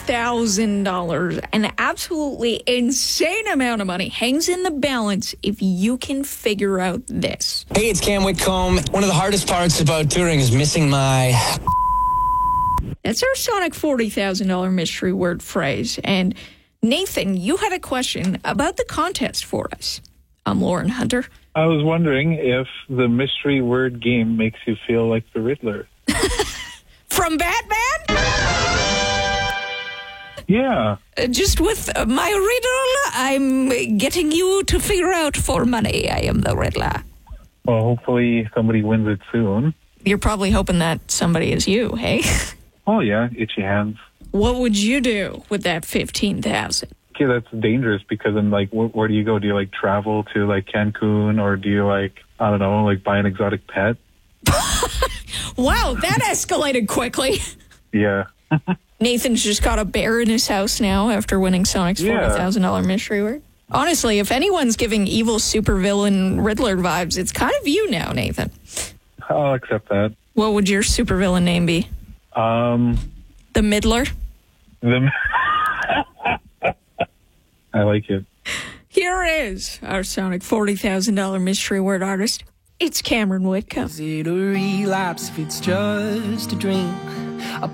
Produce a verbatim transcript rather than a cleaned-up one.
thousand dollars. An absolutely insane amount of money hangs in the balance if you can figure out this. Hey, it's Cam Whitcomb. One of the hardest parts about touring is missing my... That's our Sonic forty thousand dollars mystery word phrase. And Nathan, you had a question about the contest for us. I'm Lauren Hunter. I was wondering if the mystery word game makes you feel like the Riddler. From Batman? Yeah. Uh, just with uh, my riddle, I'm getting you to figure out for money. I am the Riddler. Well, hopefully somebody wins it soon. You're probably hoping that somebody is you, hey? Oh, yeah, itchy hands. What would you do with that fifteen thousand dollars? Okay, that's dangerous because then, like, wh- where do you go? Do you, like, travel to, like, Cancun, or do you, like, I don't know, like, buy an exotic pet? Wow, that escalated quickly. Yeah. Nathan's just got a bear in his house now after winning Sonic's Yeah. forty thousand dollars mystery word. Honestly, if anyone's giving evil supervillain Riddler vibes, it's kind of you now, Nathan. I'll accept that. What would your supervillain name be? Um, The Middler? the... I like it. Here is our Sonic forty thousand dollars mystery word artist. It's Cameron Whitcomb. Is it a relapse if it's just a dream?